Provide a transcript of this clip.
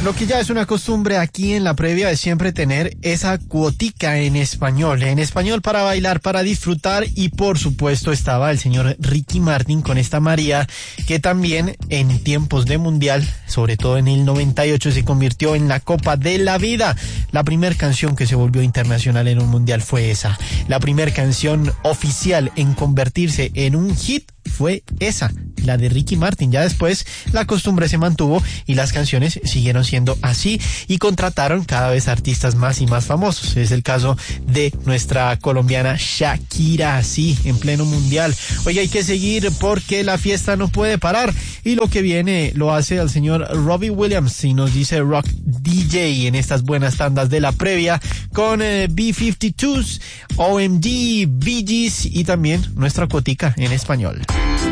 Lo que ya es una costumbre aquí en la previa es siempre tener esa cuotica en español para bailar, para disfrutar, y por supuesto estaba el señor Ricky Martin con esta María, que también en tiempos de mundial, sobre todo en el 98, se convirtió en la Copa de la Vida. La primera canción que se volvió internacional en un mundial fue esa. La primera canción oficial en convertirse en un hit fue esa, la de Ricky Martin. Ya después la costumbre se mantuvo y las canciones siguieron siendo así, y contrataron cada vez artistas más y más famosos. Es el caso de nuestra colombiana Shakira, sí, en pleno mundial. Oye, hay que seguir porque la fiesta no puede parar, y lo que viene lo hace el señor Robbie Williams y nos dice Rock DJ en estas buenas tandas de la previa con B-52s, OMG, Bee Gees y también nuestra cuotica en español.